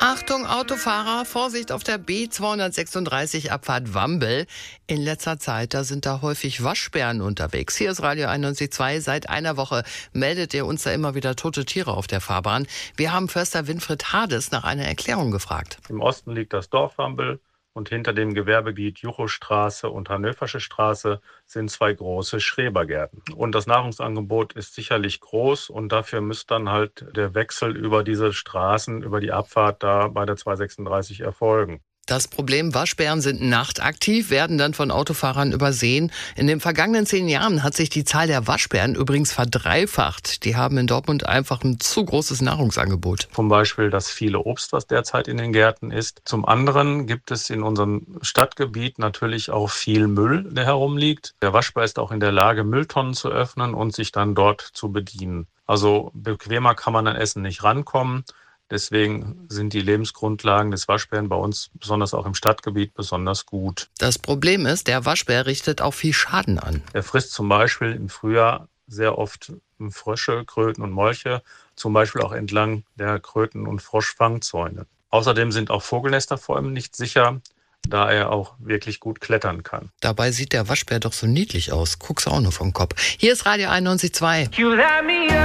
Achtung Autofahrer, Vorsicht auf der B236 Abfahrt Wambel. In letzter Zeit, da sind da häufig Waschbären unterwegs. Hier ist Radio 91.2. Seit einer Woche meldet ihr uns da immer wieder tote Tiere auf der Fahrbahn. Wir haben Förster Winfried Hades nach einer Erklärung gefragt. Im Osten liegt das Dorf Wambel und hinter dem Gewerbegebiet Juchostraße und Hannöversche Straße sind 2 große Schrebergärten. Und das Nahrungsangebot ist sicherlich groß und dafür müsste dann halt der Wechsel über diese Straßen, über die Abfahrt da bei der 236 erfolgen. Das Problem, Waschbären sind nachtaktiv, werden dann von Autofahrern übersehen. In den vergangenen 10 Jahren hat sich die Zahl der Waschbären übrigens verdreifacht. Die haben in Dortmund einfach ein zu großes Nahrungsangebot. Zum Beispiel das viele Obst, was derzeit in den Gärten ist. Zum anderen gibt es in unserem Stadtgebiet natürlich auch viel Müll, der herumliegt. Der Waschbär ist auch in der Lage, Mülltonnen zu öffnen und sich dann dort zu bedienen. Also bequemer kann man an Essen nicht rankommen. Deswegen sind die Lebensgrundlagen des Waschbären bei uns, besonders auch im Stadtgebiet, besonders gut. Das Problem ist, der Waschbär richtet auch viel Schaden an. Er frisst zum Beispiel im Frühjahr sehr oft Frösche, Kröten und Molche, zum Beispiel auch entlang der Kröten- und Froschfangzäune. Außerdem sind auch Vogelnester vor ihm nicht sicher, da er auch wirklich gut klettern kann. Dabei sieht der Waschbär doch so niedlich aus. Guck's auch nur vom Kopf. Hier ist Radio 91.2.